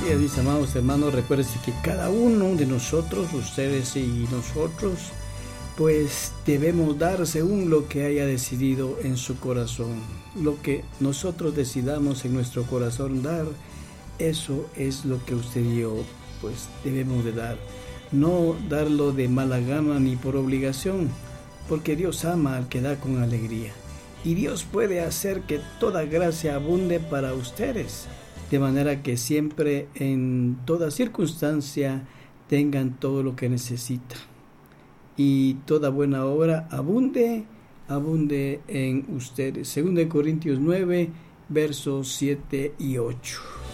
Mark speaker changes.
Speaker 1: días, mis amados hermanos. Recuérdense que cada uno de nosotros, ustedes y nosotros, pues debemos dar según lo que haya decidido en su corazón. Lo que nosotros decidamos en nuestro corazón dar, eso es lo que usted y yo pues debemos de dar. No darlo de mala gana ni por obligación, porque Dios ama al que da con alegría. Y Dios puede hacer que toda gracia abunde para ustedes, de manera que siempre, en toda circunstancia, tengan todo lo que necesitan. Y toda buena obra abunde en ustedes. 2 Corintios 9, versos 7 y 8.